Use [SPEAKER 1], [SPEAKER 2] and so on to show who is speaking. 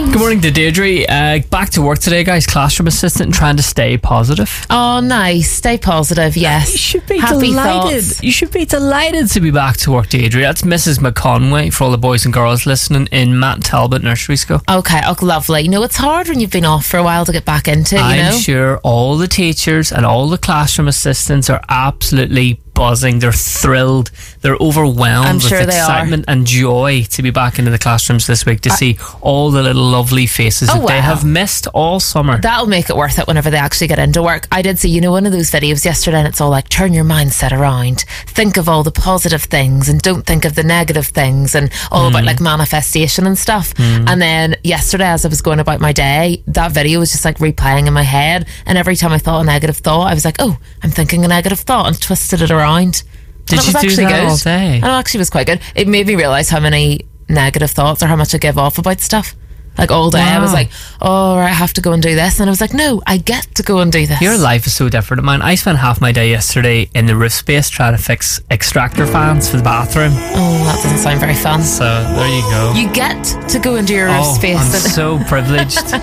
[SPEAKER 1] Good morning to Deirdre. Back to work today, guys. Classroom assistant and trying to stay positive.
[SPEAKER 2] Oh, nice. Stay positive, yes.
[SPEAKER 1] You should be
[SPEAKER 2] Happy
[SPEAKER 1] delighted.
[SPEAKER 2] thoughts.
[SPEAKER 1] You should be delighted to be back to work, Deirdre. That's Mrs. McConway for all the boys and girls listening in Matt Talbot Nursery School.
[SPEAKER 2] Okay, lovely. You know, it's hard when you've been off for a while to get back into it,
[SPEAKER 1] I'm sure all the teachers and all the classroom assistants are absolutely buzzing. They're thrilled. They're overwhelmed
[SPEAKER 2] I'm
[SPEAKER 1] with
[SPEAKER 2] sure they
[SPEAKER 1] excitement and joy to be back into the classrooms this week to see all the little lovely faces that they have missed all summer.
[SPEAKER 2] That'll make it worth it whenever they actually get into work. I did see, one of those videos yesterday, and it's all like, turn your mindset around, think of all the positive things and don't think of the negative things, and all about like manifestation and stuff. And then yesterday, as I was going about my day, that video was just like replaying in my head, and every time I thought a negative thought, I was like, oh, I'm thinking a negative thought, and twisted it around.
[SPEAKER 1] Did you do that all day?
[SPEAKER 2] It actually was quite good. It made me realise how many negative thoughts or how much I give off about stuff. Like all day, I was like, oh, right, I have to go and do this. And I was like, no, I get to go and do this.
[SPEAKER 1] Your life is so different than mine. I spent half my day yesterday in the roof space trying to fix extractor fans for the bathroom.
[SPEAKER 2] Oh, that doesn't sound very fun.
[SPEAKER 1] So there you go.
[SPEAKER 2] You get to go into your roof space.
[SPEAKER 1] I'm so privileged.